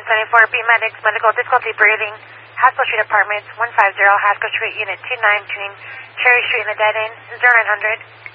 774 B Medics Medical Difficulty Breathing, Haskell Street Apartments, 150 Haskell Street, Unit 29, between Cherry Street and the Dead End, 0900.